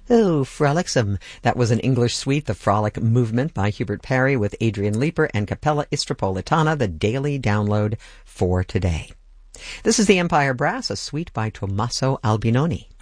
Oh, frolicsome. That was an English suite, The Frolic Movement by Hubert Parry with Adrian Leeper and Capella Istropolitana, the daily download for today. This is the Empire Brass, a suite by Tommaso Albinoni.